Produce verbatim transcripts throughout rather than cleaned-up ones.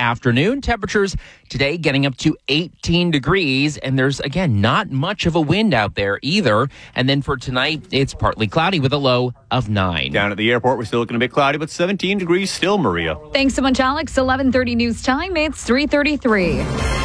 afternoon. Temperatures today getting up to eighteen degrees, and there's, again, not much of a wind out there either. And then for tonight, it's partly cloudy with a low of nine. Down at the airport, we're still looking a bit cloudy, but seventeen degrees still, Maria. Thanks so much, Alex. eleven thirty news time. It's three thirty-three.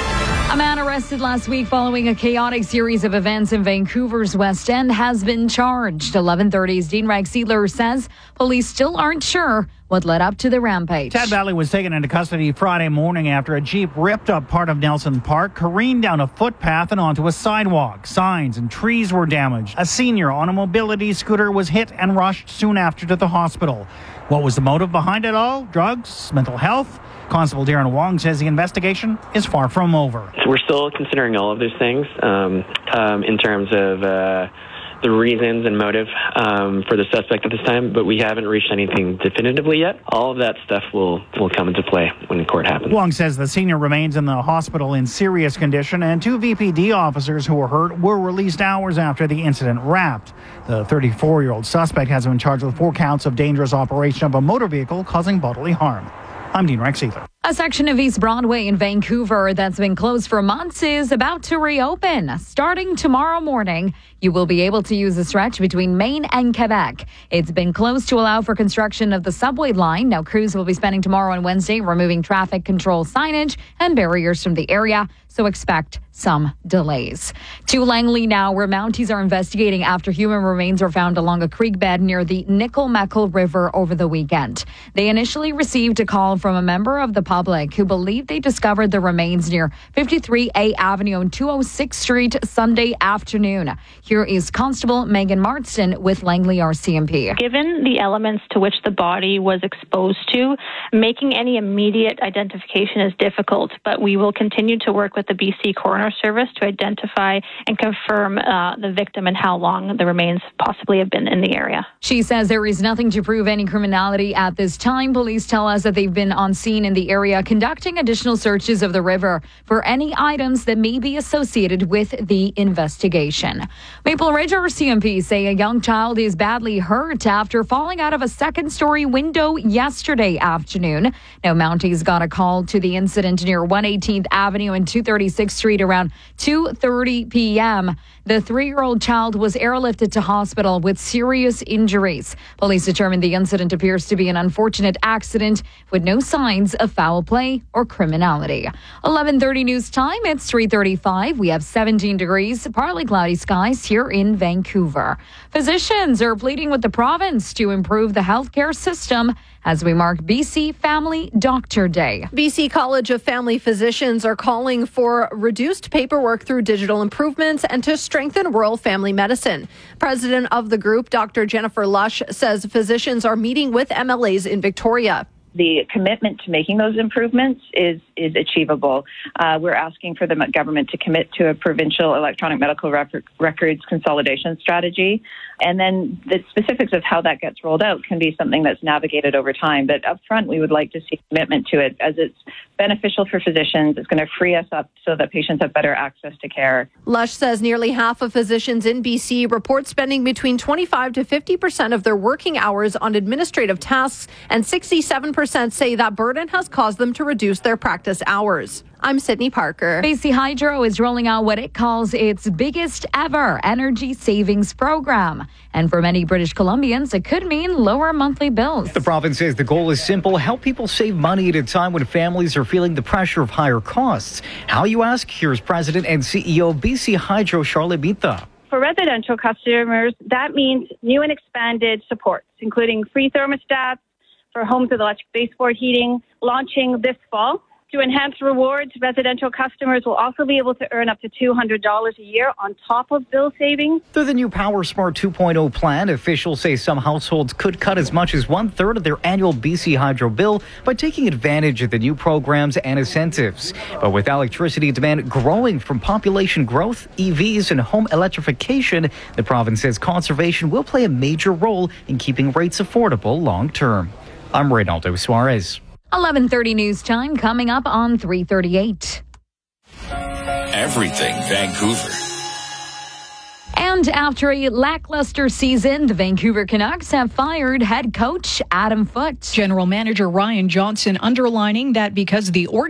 A man arrested last week following a chaotic series of events in Vancouver's West End has been charged. eleven thirty's Dean Ragseedler says police still aren't sure what led up to the rampage. Tad Valley was taken into custody Friday morning after a Jeep ripped up part of Nelson Park, careened down a footpath and onto a sidewalk. Signs and trees were damaged. A senior on a mobility scooter was hit and rushed soon after to the hospital. What was the motive behind it all? Drugs? Mental health? Constable Darren Wong says the investigation is far from over. So we're still considering all of those things um, um, in terms of uh, the reasons and motive um, for the suspect at this time, but we haven't reached anything definitively yet. All of that stuff will, will come into play when the court happens. Wong says the senior remains in the hospital in serious condition, and two V P D officers who were hurt were released hours after the incident wrapped. The thirty-four-year-old suspect has been charged with four counts of dangerous operation of a motor vehicle causing bodily harm. I'm Dean Ragseedler. A section of East Broadway in Vancouver that's been closed for months is about to reopen. Starting tomorrow morning, you will be able to use the stretch between Maine and Quebec. It's been closed to allow for construction of the subway line. Now, crews will be spending tomorrow and Wednesday removing traffic control signage and barriers from the area, so expect some delays. To Langley now, where Mounties are investigating after human remains were found along a creek bed near the Nickel-Meckle River over the weekend. They initially received a call from a member of the public who believed they discovered the remains near fifty-three A Avenue and two oh sixth Street Sunday afternoon. Here is Constable Megan Marston with Langley R C M P. Given the elements to which the body was exposed to, making any immediate identification is difficult, but we will continue to work with the B C Coroner Service to identify and confirm uh, the victim and how long the remains possibly have been in the area. She says there is nothing to prove any criminality at this time. Police tell us that they've been on scene in the area conducting additional searches of the river for any items that may be associated with the investigation. Maple Ridge R C M P say a young child is badly hurt after falling out of a second-story window yesterday afternoon. Now, Mounties got a call to the incident near one eighteenth Avenue and two thirty-sixth Street around two thirty p.m. The three-year-old child was airlifted to hospital with serious injuries. Police determined the incident appears to be an unfortunate accident with no signs of foul play or criminality. eleven thirty news time. It's three thirty-five. We have seventeen degrees, partly cloudy skies here in Vancouver. Physicians are pleading with the province to improve the healthcare system as we mark B C Family Doctor Day. B C College of Family Physicians are calling for reduced paperwork through digital improvements and to strengthen rural family medicine. President of the group, Doctor Jennifer Lush, says physicians are meeting with M L As in Victoria. The commitment to making those improvements is is achievable. Uh, we're asking for the government to commit to a provincial electronic medical rec- records consolidation strategy. And then the specifics of how that gets rolled out can be something that's navigated over time. But up front, we would like to see commitment to it as it's beneficial for physicians. It's going to free us up so that patients have better access to care. Lush says nearly half of physicians in B C report spending between twenty-five to fifty percent of their working hours on administrative tasks, and sixty-seven percent say that burden has caused them to reduce their practice hours. I'm Sydney Parker. B C Hydro is rolling out what it calls its biggest ever energy savings program. And for many British Columbians, it could mean lower monthly bills. The province says the goal is simple: help people save money at a time when families are feeling the pressure of higher costs. How, you ask? Here's President and C E O of B C Hydro, Charlotte Mita. For residential customers, that means new and expanded supports, including free thermostats for homes with electric baseboard heating, launching this fall. To enhance rewards, residential customers will also be able to earn up to two hundred dollars a year on top of bill savings. Through the new Power Smart two point oh plan, officials say some households could cut as much as one-third of their annual B C Hydro bill by taking advantage of the new programs and incentives. But with electricity demand growing from population growth, E Vs, and home electrification, the province says conservation will play a major role in keeping rates affordable long-term. I'm Reynaldo Suarez. eleven thirty news time coming up on three thirty-eight. Everything Vancouver. And after a lackluster season, the Vancouver Canucks have fired head coach Adam Foote. General Manager Ryan Johnson underlining that because the